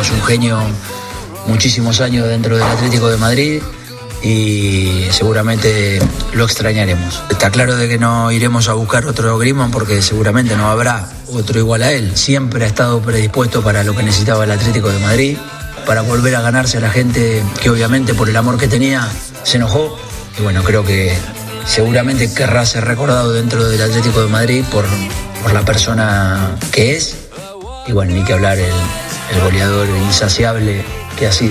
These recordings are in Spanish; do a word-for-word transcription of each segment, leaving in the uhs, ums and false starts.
es un genio muchísimos años dentro del Atlético de Madrid y seguramente lo extrañaremos. Está claro de que no iremos a buscar otro Griezmann porque seguramente no habrá otro igual a él. Siempre ha estado predispuesto para lo que necesitaba el Atlético de Madrid, para volver a ganarse a la gente que obviamente por el amor que tenía se enojó. Y bueno, creo que seguramente querrá ser recordado dentro del Atlético de Madrid por, por la persona que es. Y bueno, ni que hablar el, el goleador insaciable que ha sido.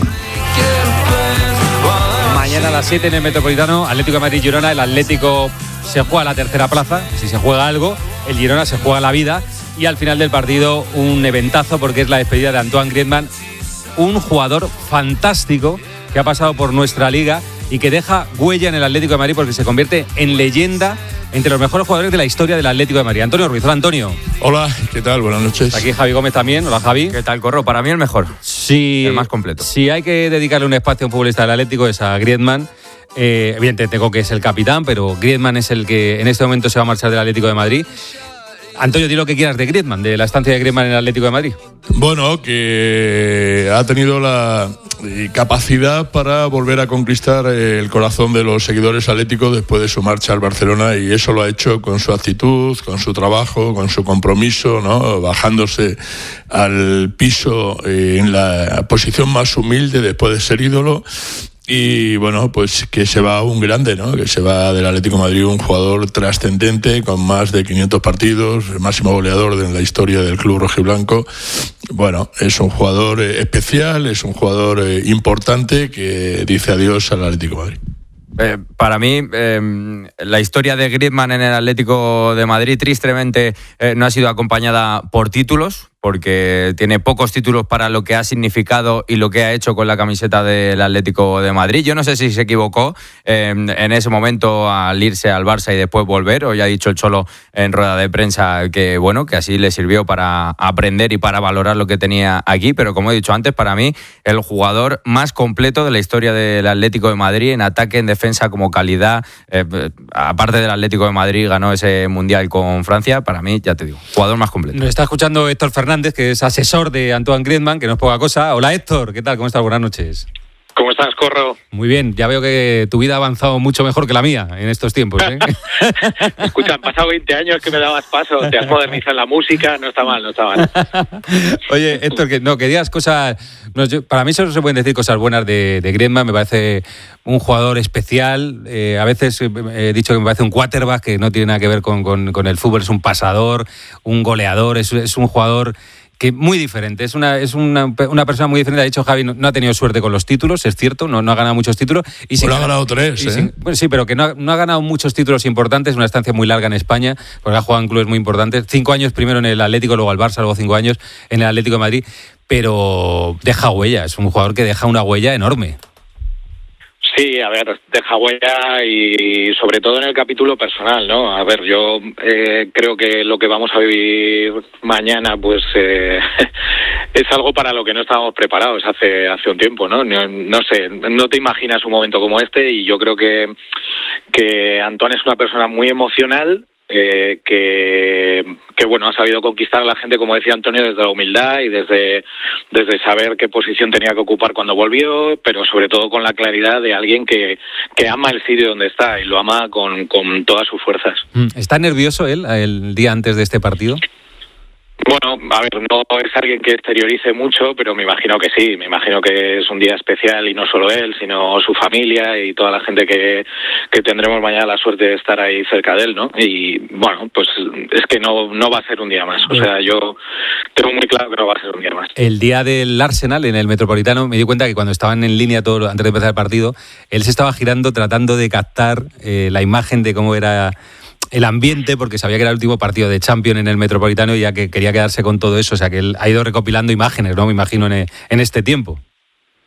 Mañana a las siete en el Metropolitano, Atlético de Madrid-Girona. El Atlético se juega la tercera plaza. Si se juega algo, el Girona se juega la vida. Y al final del partido, un eventazo porque es la despedida de Antoine Griezmann, un jugador fantástico que ha pasado por nuestra liga y que deja huella en el Atlético de Madrid porque se convierte en leyenda entre los mejores jugadores de la historia del Atlético de Madrid. Antonio Ruiz. Hola, Antonio. Hola, ¿qué tal? Buenas noches. Aquí Javi Gómez también. Hola, Javi. ¿Qué tal, Corro? Para mí el mejor. Sí, el más completo. Si hay que dedicarle un espacio a un futbolista del Atlético es a Griezmann. Eh, evidentemente tengo que es el capitán, pero Griezmann es el que en este momento se va a marchar del Atlético de Madrid. Antonio, di lo que quieras de Griezmann, de la estancia de Griezmann en el Atlético de Madrid. Bueno, que ha tenido la capacidad para volver a conquistar el corazón de los seguidores atléticos después de su marcha al Barcelona, y eso lo ha hecho con su actitud, con su trabajo, con su compromiso, ¿no? Bajándose al piso en la posición más humilde después de ser ídolo. Y bueno, pues que se va un grande, ¿no? Que se va del Atlético de Madrid un jugador trascendente con más de quinientos partidos, el máximo goleador de la historia del club rojiblanco. Bueno, es un jugador especial, es un jugador importante que dice adiós al Atlético de Madrid. Eh, para mí, eh, la historia de Griezmann en el Atlético de Madrid tristemente eh, no ha sido acompañada por títulos, porque tiene pocos títulos para lo que ha significado y lo que ha hecho con la camiseta del Atlético de Madrid. Yo no sé si se equivocó eh, en ese momento al irse al Barça y después volver, o ya ha dicho el Cholo en rueda de prensa que bueno, que así le sirvió para aprender y para valorar lo que tenía aquí, pero como he dicho antes, para mí el jugador más completo de la historia del Atlético de Madrid, en ataque, en defensa, como calidad, eh, aparte del Atlético de Madrid, ganó ese Mundial con Francia. Para mí, ya te digo, jugador más completo. Nos está escuchando Héctor Fernández, que es asesor de Antoine Griezmann, que no es poca cosa. Hola, Héctor, ¿qué tal? ¿Cómo estás? Buenas noches. ¿Cómo estás, Corro? Muy bien, ya veo que tu vida ha avanzado mucho mejor que la mía en estos tiempos, ¿eh? Escucha, han pasado veinte años que me dabas paso, te has modernizado en la música, no está mal, no está mal. Oye, Héctor, que no, que digas cosas... No, yo, para mí solo se pueden decir cosas buenas de, de Griezmann, me parece un jugador especial, eh, a veces he dicho que me parece un quarterback que no tiene nada que ver con, con, con el fútbol, es un pasador, un goleador, es, es un jugador... que muy diferente, es una es una, una persona muy diferente. Ha dicho Javi, no, no ha tenido suerte con los títulos, es cierto, no, no ha ganado muchos títulos. Y bueno, ha ganado tres, y ¿eh? Sin, bueno, sí, pero que no ha, no ha ganado muchos títulos importantes, una estancia muy larga en España, porque ha jugado en clubes muy importantes. Cinco años primero en el Atlético, luego al Barça, luego cinco años en el Atlético de Madrid, pero deja huella, es un jugador que deja una huella enorme. Sí, a ver, deja huella y sobre todo en el capítulo personal, ¿no? A ver, yo eh, creo que lo que vamos a vivir mañana, pues eh, es algo para lo que no estábamos preparados hace hace un tiempo, ¿no? No, no sé, no te imaginas un momento como este, y yo creo que que Antoine es una persona muy emocional. Eh, que, que bueno, ha sabido conquistar a la gente, como decía Antonio, desde la humildad y desde, desde saber qué posición tenía que ocupar cuando volvió, pero sobre todo con la claridad de alguien que, que ama el sitio donde está y lo ama con, con todas sus fuerzas. ¿Está nervioso él el día antes de este partido? Bueno, a ver, no es alguien que exteriorice mucho, pero me imagino que sí, me imagino que es un día especial, y no solo él, sino su familia y toda la gente que, que tendremos mañana la suerte de estar ahí cerca de él, ¿no? Y bueno, pues es que no, no va a ser un día más, o sea, yo tengo muy claro que no va a ser un día más. El día del Arsenal en el Metropolitano me di cuenta que cuando estaban en línea todo antes de empezar el partido, él se estaba girando tratando de captar eh, la imagen de cómo era el ambiente, porque sabía que era el último partido de Champions en el Metropolitano y ya que quería quedarse con todo eso, o sea que él ha ido recopilando imágenes, ¿no? Me imagino en, en este tiempo.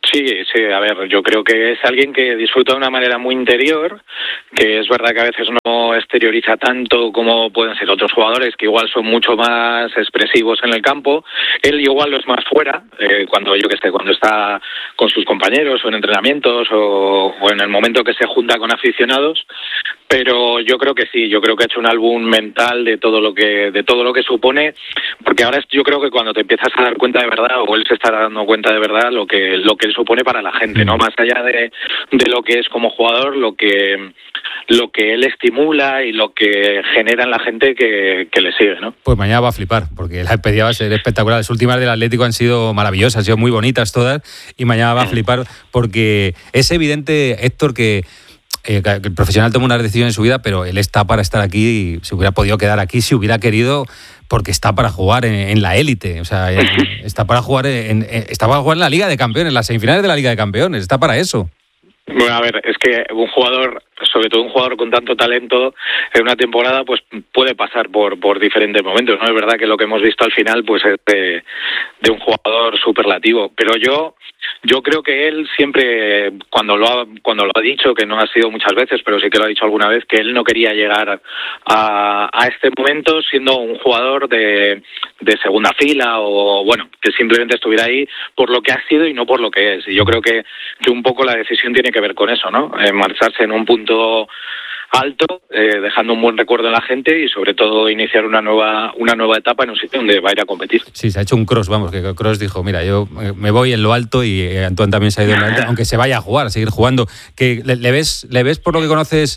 Sí, sí, a ver, yo creo que es alguien que disfruta de una manera muy interior, que es verdad que a veces no exterioriza tanto como pueden ser otros jugadores, que igual son mucho más expresivos en el campo. Él igual lo es más fuera, eh, cuando yo que sé, cuando está con sus compañeros o en entrenamientos o, o en el momento que se junta con aficionados. Pero yo creo que sí, yo creo que ha hecho un álbum mental de todo lo que de todo lo que supone, porque ahora yo creo que cuando te empiezas a dar cuenta de verdad, o él se está dando cuenta de verdad lo que lo que él supone para la gente, ¿no? Más allá de, de lo que es como jugador, lo que lo que él estimula y lo que genera en la gente que, que le sigue, ¿no? Pues mañana va a flipar, porque la despedida va a ser espectacular. Las últimas del Atlético han sido maravillosas, han sido muy bonitas todas, y mañana va a flipar porque es evidente, Héctor, que Eh, que el profesional toma una decisión en su vida, pero él está para estar aquí, y se hubiera podido quedar aquí si hubiera querido, porque está para jugar en, en la élite, o sea, en, está para jugar en, en, está para jugar en la Liga de Campeones, en las semifinales de la Liga de Campeones, está para eso. Bueno, a ver, es que un jugador, sobre todo un jugador con tanto talento, en una temporada pues puede pasar por por diferentes momentos, ¿no? Es verdad que lo que hemos visto al final pues es de, de un jugador superlativo, pero yo yo creo que él siempre, cuando lo ha cuando lo ha dicho, que no ha sido muchas veces, pero sí que lo ha dicho alguna vez, que él no quería llegar a, a este momento siendo un jugador de, de segunda fila o, bueno, que simplemente estuviera ahí por lo que ha sido y no por lo que es. Y yo creo que, que un poco la decisión tiene que ver con eso, ¿no? Eh, marcharse en un punto alto, eh, dejando un buen recuerdo en la gente y sobre todo iniciar una nueva una nueva etapa en un sitio donde va a ir a competir. Sí, se ha hecho un cross, vamos, que Cross dijo, mira, yo me voy en lo alto, y Antoine también se ha ido en lo alto, aunque se vaya a jugar, a seguir jugando. Que le, le ves le ves por lo que conoces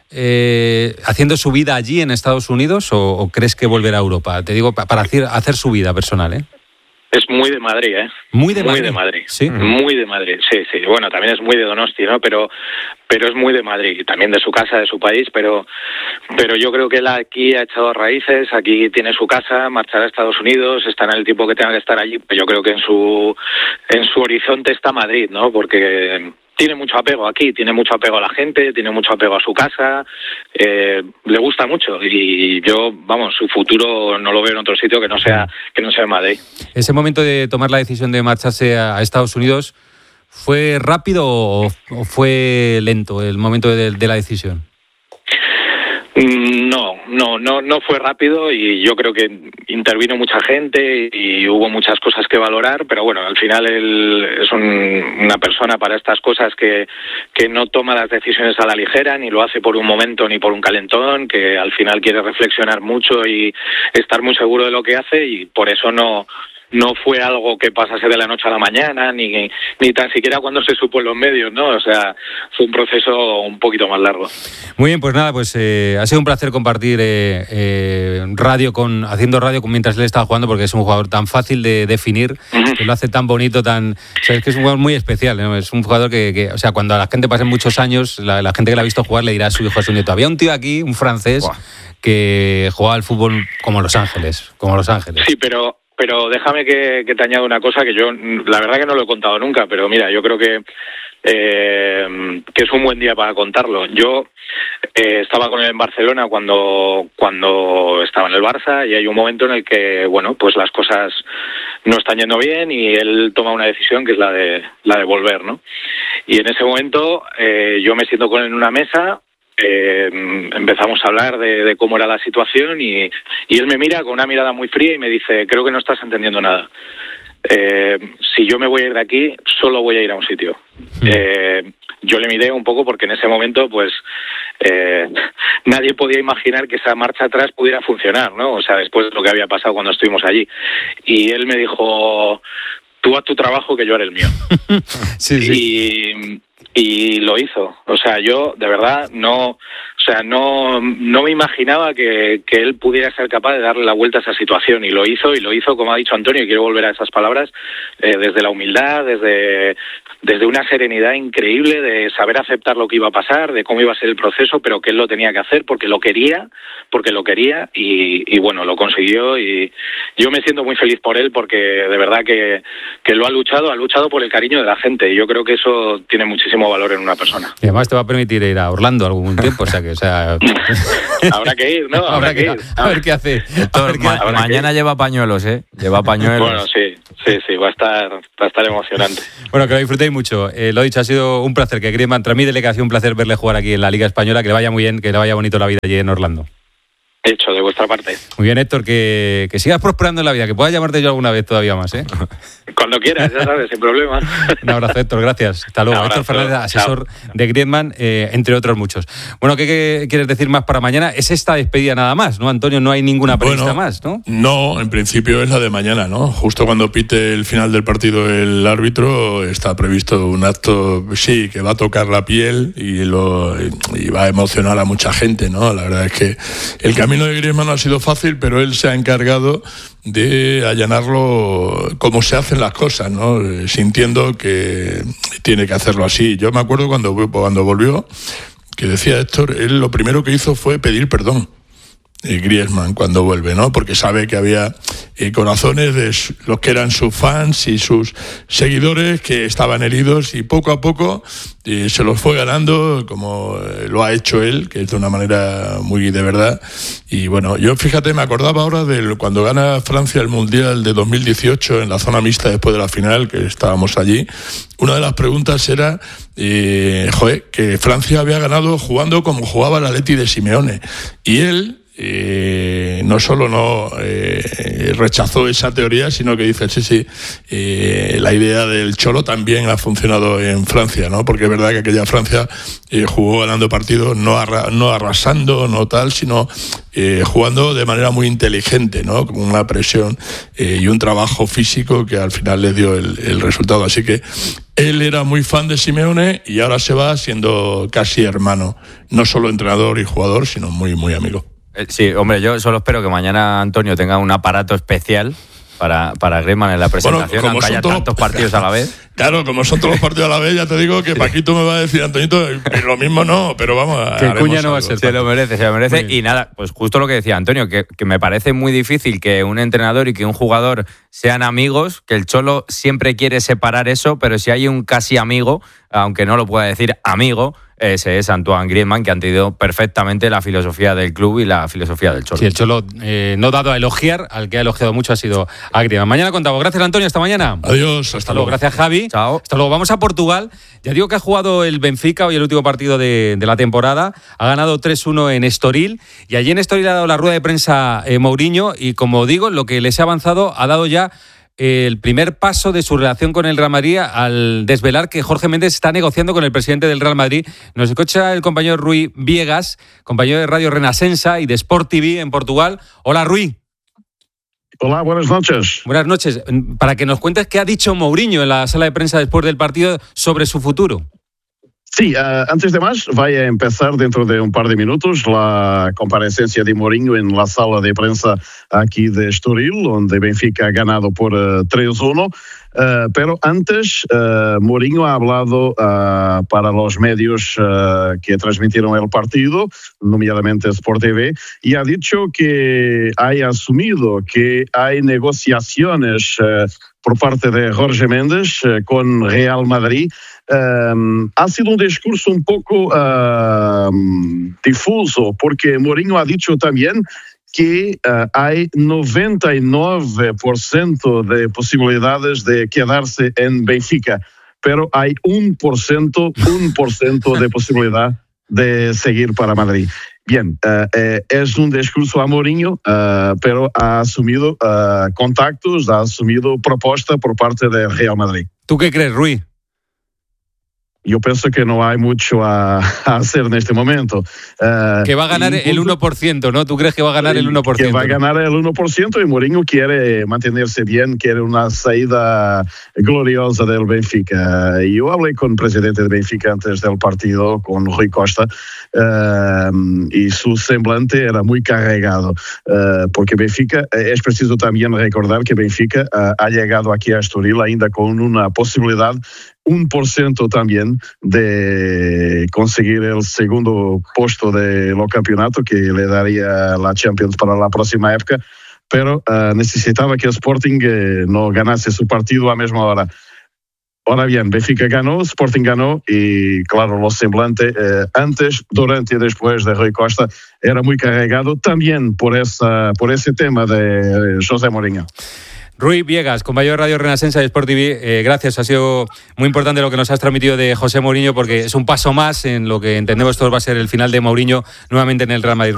eh, haciendo su vida allí en Estados Unidos, o, o crees que volverá a Europa? Te digo, para hacer, hacer su vida personal, ¿eh? Es muy de Madrid, ¿eh? Muy de Madrid. Muy de Madrid. Sí. Muy de Madrid, sí, sí. Bueno, también es muy de Donosti, ¿no? Pero pero es muy de Madrid, y también de su casa, de su país, pero pero yo creo que él aquí ha echado raíces, aquí tiene su casa, marchará a Estados Unidos, está en el tiempo que tenga que estar allí, pero yo creo que en su en su horizonte está Madrid, ¿no? Porque tiene mucho apego aquí, tiene mucho apego a la gente, tiene mucho apego a su casa, eh, le gusta mucho, y yo, vamos, su futuro no lo veo en otro sitio que no sea que no sea en Madrid. Ese momento de tomar la decisión de marcharse a Estados Unidos, ¿fue rápido o, o fue lento el momento de, de la decisión? No, no, no, no fue rápido, y yo creo que intervino mucha gente y hubo muchas cosas que valorar, pero bueno, al final él es un, una persona para estas cosas que, que no toma las decisiones a la ligera, ni lo hace por un momento ni por un calentón, que al final quiere reflexionar mucho y estar muy seguro de lo que hace, y por eso no no fue algo que pasase de la noche a la mañana, ni, ni tan siquiera cuando se supo en los medios, ¿no? O sea, fue un proceso un poquito más largo. Muy bien, pues nada, pues eh, ha sido un placer compartir eh, eh, radio con haciendo radio con mientras él estaba jugando, porque es un jugador tan fácil de definir, uh-huh. que lo hace tan bonito, tan... O sea, es que es un jugador muy especial, ¿no? Es un jugador que, que, o sea, cuando a la gente pasen muchos años, la, la gente que la ha visto jugar le dirá a su hijo, a su nieto, había un tío aquí, un francés, wow, que jugaba al fútbol como Los Ángeles, como Los Ángeles. Sí, pero... Pero déjame que, que te añada una cosa que yo, la verdad que no lo he contado nunca, pero mira, yo creo que eh, que es un buen día para contarlo. Yo eh, estaba con él en Barcelona cuando cuando estaba en el Barça, y hay un momento en el que, bueno, pues las cosas no están yendo bien y él toma una decisión que es la de la de volver, ¿no? Y en ese momento eh, yo me siento con él en una mesa. Eh, empezamos a hablar de, de cómo era la situación, y, y él me mira con una mirada muy fría y me dice, creo que no estás entendiendo nada. Eh, si yo me voy a ir de aquí, solo voy a ir a un sitio. Mm. Eh, yo le miré un poco porque en ese momento pues eh, nadie podía imaginar que esa marcha atrás pudiera funcionar, ¿no? O sea, después de lo que había pasado cuando estuvimos allí. Y él me dijo, tú haz tu trabajo que yo haré el mío. sí, sí. Y... Y lo hizo. O sea, yo de verdad no, o sea, no, no me imaginaba que, que él pudiera ser capaz de darle la vuelta a esa situación, y lo hizo, y lo hizo, como ha dicho Antonio, y quiero volver a esas palabras, eh, desde la humildad, desde, desde una serenidad increíble de saber aceptar lo que iba a pasar, de cómo iba a ser el proceso, pero que él lo tenía que hacer porque lo quería, porque lo quería, y, y bueno, lo consiguió, y yo me siento muy feliz por él, porque de verdad que, que lo ha luchado, ha luchado por el cariño de la gente, y yo creo que eso tiene muchísimo muchísimo valor en una persona. Y además te va a permitir ir a Orlando algún tiempo, o sea que, o sea... Habrá que ir, ¿no? Habrá, Habrá que, que ir. A ver qué hace. Héctor, A ver qué ma- hace. mañana que... lleva pañuelos, ¿eh? Lleva pañuelos. Bueno, sí, sí, sí, va a estar, va a estar emocionante. Bueno, que lo disfrutéis mucho. Eh, lo dicho, ha sido un placer que Griezmann, transmítele que ha sido un placer verle jugar aquí en la Liga Española, que le vaya muy bien, que le vaya bonito la vida allí en Orlando. Hecho, de vuestra parte. Muy bien, Héctor, que, que sigas prosperando en la vida, que puedas llamarte yo alguna vez todavía más, ¿eh? Cuando quieras, ya sabes, sin problema. Un abrazo, Héctor, gracias. Hasta luego. Abrazo, Héctor Fernández, asesor chao. de Griezmann, eh, entre otros muchos. Bueno, ¿qué, ¿qué quieres decir más para mañana? Es esta despedida nada más, ¿no, Antonio? No hay ninguna prevista Bueno, más, ¿no? No, en principio es la de mañana, ¿no? Justo cuando pite el final del partido el árbitro, está previsto un acto, sí, que va a tocar la piel y, lo, y va a emocionar a mucha gente, ¿no? La verdad es que el camino de Griezmann no ha sido fácil, pero él se ha encargado de allanarlo como se hacen las cosas, ¿no? Sintiendo que tiene que hacerlo así. Yo me acuerdo cuando, cuando volvió, que decía Héctor, él lo primero que hizo fue pedir perdón. Eh, Griezmann cuando vuelve, ¿no? Porque sabe que había eh, corazones de su, los que eran sus fans y sus seguidores que estaban heridos, y poco a poco eh, se los fue ganando, como eh, lo ha hecho él, que es de una manera muy de verdad. Y bueno, yo fíjate, me acordaba ahora de cuando gana Francia el Mundial de dos mil dieciocho en la zona mixta después de la final, que estábamos allí. Una de las preguntas era eh, joder, que Francia había ganado jugando como jugaba el Atleti de Simeone, y él Eh, no solo no eh, rechazó esa teoría, sino que dice, sí, sí, eh, la idea del Cholo también ha funcionado en Francia, ¿no? Porque es verdad que aquella Francia eh, jugó ganando partidos, no, arra- no arrasando, no tal, sino eh, jugando de manera muy inteligente, ¿no? Con una presión eh, y un trabajo físico que al final les dio el, el resultado. Así que él era muy fan de Simeone y ahora se va siendo casi hermano, no solo entrenador y jugador, sino muy, muy amigo. Sí, hombre, yo solo espero que mañana Antonio tenga un aparato especial para, para Griezmann en la presentación, Bueno, como aunque haya son tantos todos- partidos a la vez. Claro, como son todos los partidos a la vez, ya te digo que Paquito me va a decir, Antonito, lo mismo no, pero vamos a... Que Cuña no va a ser. Se lo merece, se lo merece. Y nada, pues justo lo que decía Antonio, que, que me parece muy difícil que un entrenador y que un jugador sean amigos, que el Cholo siempre quiere separar eso, pero si hay un casi amigo, aunque no lo pueda decir amigo, ese es Antoine Griezmann, que ha entendido perfectamente la filosofía del club y la filosofía del Cholo. Sí, el Cholo, eh, no dado a elogiar, al que ha elogiado mucho ha sido a Griezmann. Mañana contamos. Gracias, Antonio. Hasta mañana. Adiós, hasta, Hasta luego. Gracias, Javi. Chao. Hasta luego. Vamos a Portugal. Ya digo que ha jugado el Benfica hoy el último partido de, de la temporada. Ha ganado tres uno en Estoril. Y allí en Estoril ha dado la rueda de prensa eh, Mourinho. Y como digo, lo que les ha avanzado ha dado ya el primer paso de su relación con el Real Madrid al desvelar que Jorge Méndez está negociando con el presidente del Real Madrid. Nos escucha el compañero Rui Viegas, compañero de Radio Renascença y de Sport T V en Portugal. Hola, Rui. Hola, buenas noches. Buenas noches. Para que nos cuentes qué ha dicho Mourinho en la sala de prensa después del partido sobre su futuro. Sí, uh, antes de más, vai a empezar dentro de un par de minutos la comparecencia de Mourinho en la sala de prensa aquí de Estoril, donde Benfica ha ganado por uh, tres uno. Uh, pero antes, uh, Mourinho ha hablado uh, para los medios uh, que transmitieron el partido, nominadamente Sport T V, y ha dicho que ha asumido que hay negociaciones uh, por parte de Jorge Méndez uh, con Real Madrid. Um, ha sido un discurso un poco uh, difuso, porque Mourinho ha dicho también que uh, hay noventa y nueve por ciento de posibilidades de quedarse en Benfica, pero hay un por ciento, un por ciento de posibilidad de seguir para Madrid. Bien, uh, eh, es un discurso a Mourinho, uh, pero ha asumido uh, contactos, ha asumido propuesta por parte de Real Madrid. ¿Tú qué crees, Rui? Yo pienso que no hay mucho a, a hacer en este momento. Uh, que va a ganar el uno por ciento, ¿no? ¿Tú crees que va a ganar el uno por ciento? Que va a ganar el uno por ciento y Mourinho quiere mantenerse bien, quiere una salida gloriosa del Benfica. Yo hablé con el presidente del Benfica antes del partido, con Rui Costa, uh, y su semblante era muy cargado, uh, porque Benfica, es preciso también recordar que Benfica uh, ha llegado aquí a Estoril ainda con una posibilidad un por ciento también de conseguir el segundo puesto de lo campeonato que le daría la Champions para la próxima época, pero uh, necesitaba que el Sporting eh, no ganase su partido a misma hora. Ahora bien, Benfica ganó, Sporting ganó y claro, los semblantes eh, antes, durante y después de Rui Costa era muy cargado también por, esa, por ese tema de José Mourinho. Rui Viegas, compañero de Radio Renacença de Sport T V, eh, gracias, ha sido muy importante lo que nos has transmitido de José Mourinho porque es un paso más en lo que entendemos todos va a ser el final de Mourinho nuevamente en el Real Madrid.